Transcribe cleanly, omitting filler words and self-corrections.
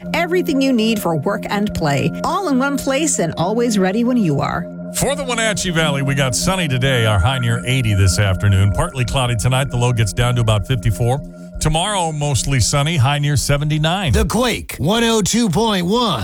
Everything you need for work and play, all in one place and always ready when you are. For the Wenatchee Valley, we got sunny today, our high near 80 this afternoon. Partly cloudy tonight, the low gets down to about 54. Tomorrow, mostly sunny, high near 79. The Quake 102.1.